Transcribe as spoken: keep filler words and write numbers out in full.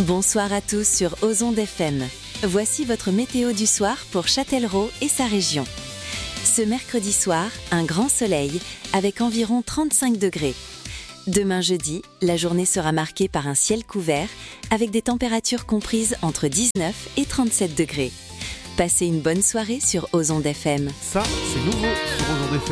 Bonsoir à tous sur Ozonde F M. Voici votre météo du soir pour Châtellerault et sa région. Ce mercredi soir, un grand soleil avec environ trente-cinq degrés. Demain jeudi, la journée sera marquée par un ciel couvert avec des températures comprises entre dix-neuf et trente-sept degrés. Passez une bonne soirée sur Ozonde F M. Ça, c'est nouveau sur Ozonde F M.